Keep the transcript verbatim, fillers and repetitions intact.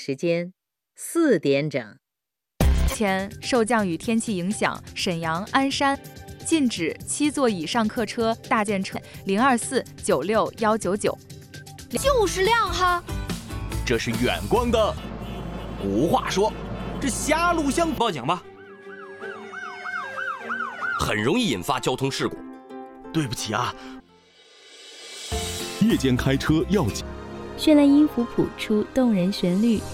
时间四点整。 前受降雨天气影响，沈阳、鞍山禁止七座以上客车大件车零二四九六幺九九， 就是亮哈。 这是远光灯。古话说，这狭路相报警吧， 很容易引发交通事故。 对不起啊。 夜间开车要紧。 绚烂音符谱出动人旋律。